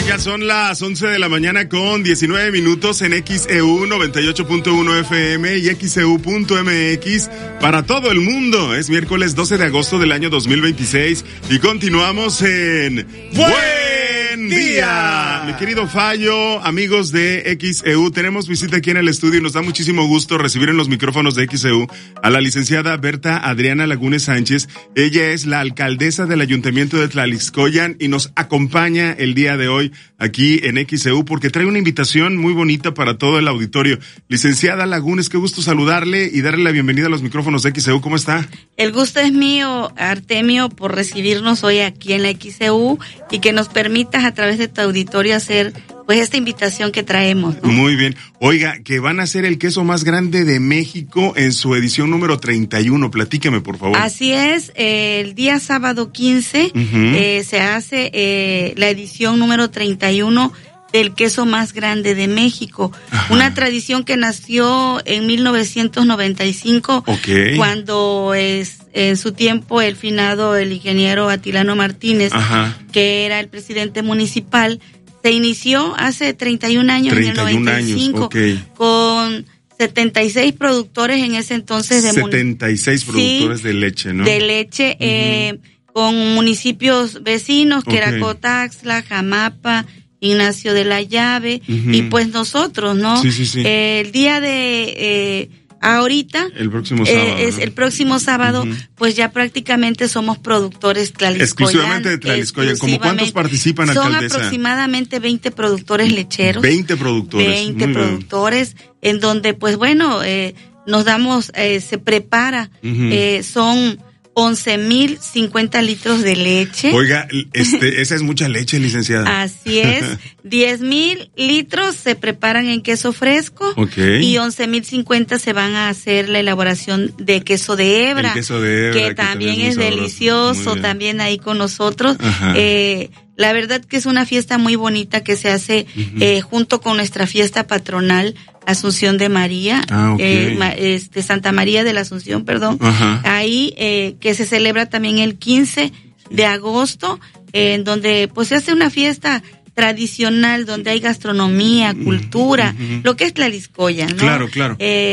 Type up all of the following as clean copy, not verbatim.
Ya son las 11 de la mañana con 19 minutos en XEU 98.1 FM y XEU.mx para todo el mundo. Es miércoles 12 de agosto del año 2026 y continuamos en Buen Día. Mi querido Fallo, amigos de XEU, tenemos visita aquí en el estudio y nos da muchísimo gusto recibir en los micrófonos de XEU a la licenciada Berta Adriana Lagunes Sánchez. Ella es la alcaldesa del Ayuntamiento de Tlaxcoyan y nos acompaña el día de hoy aquí en XEU porque trae una invitación muy bonita para todo el auditorio. Licenciada Lagunes, qué gusto saludarle y darle la bienvenida a los micrófonos de XEU. ¿Cómo está? El gusto es mío, Artemio, por recibirnos hoy aquí en la XEU y que nos permitas a través de tu auditorio hacer pues esta invitación que traemos, ¿no? Muy bien. Oiga, que van a hacer el queso más grande de México en su edición número 31. Platíqueme, por favor. Así es, el día sábado 15 se hace la edición número 31 del queso más grande de México. Ajá. Una tradición que nació en 1995, cuando en su tiempo el finado, el ingeniero Atilano Martínez, que era el presidente municipal, se inició hace 31 años, en el 95, con 76 productores en ese entonces. 76 productores de leche, ¿no? De leche, con municipios vecinos, que era Cotaxtla, Jamapa, Ignacio de la Llave, y pues nosotros, ¿no? Sí. El día de ahorita, el próximo sábado, es el próximo sábado, pues ya prácticamente somos productores tlaxcoyanos. Exclusivamente de Tlaxcoyan. ¿Cómo cuántos participan, alcaldesa? Son aproximadamente 20 productores lecheros. 20 productores. 20 productores, en donde, pues bueno, nos damos, se prepara, son 11,050 litros de leche. Oiga, esa es mucha leche, licenciada. Así es. 10,000 litros se preparan en queso fresco. Y 11,050 se van a hacer la elaboración de queso de hebra. El queso de hebra. Que también es delicioso, también ahí con nosotros. La verdad que es una fiesta muy bonita que se hace junto con nuestra fiesta patronal, Asunción de María, Santa María de la Asunción, perdón. Ahí que se celebra también el 15 de agosto, en donde pues se hace una fiesta tradicional donde hay gastronomía, cultura, lo que es Tlaxcoyan, ¿no? Claro.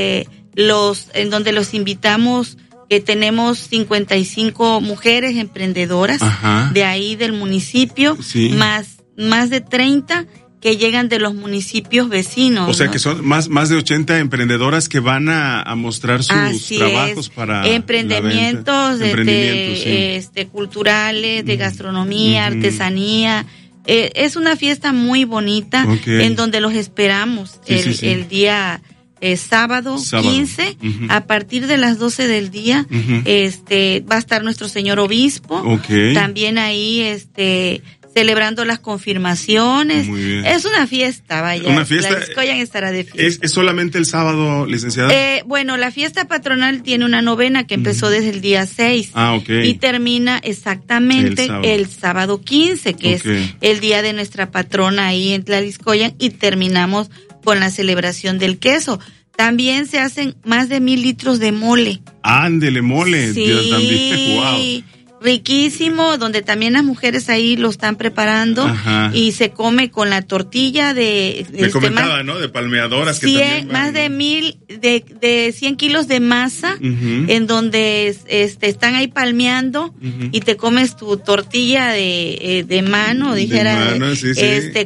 En donde los invitamos, que tenemos 55 mujeres emprendedoras de ahí del municipio, más de 30 que llegan de los municipios vecinos. O sea, ¿no? que son más de 80 emprendedoras que van a mostrar sus trabajos para emprendimientos, culturales, de gastronomía, artesanía. Es una fiesta muy bonita en donde los esperamos el día sábado 15 a partir de las 12 del día. Va a estar nuestro señor obispo también ahí celebrando las confirmaciones. Es una fiesta, vaya. Una fiesta. Tlaxcoyan estará de fiesta. ¿Es solamente el sábado, licenciada? Bueno, la fiesta patronal tiene una novena que empezó desde el día 6. Y termina exactamente el sábado 15, que es el día de nuestra patrona ahí en Tlaxcoyan, y terminamos con la celebración del queso. También se hacen más de 1,000 litros de mole. Ándele, mole. Sí. Dios, también. Wow. Riquísimo, donde también las mujeres ahí lo están preparando y se come con la tortilla de... Me comentaba, ¿no? De palmeadoras que también más de 100 kilos de masa, en donde están ahí palmeando y te comes tu tortilla de mano, dijera,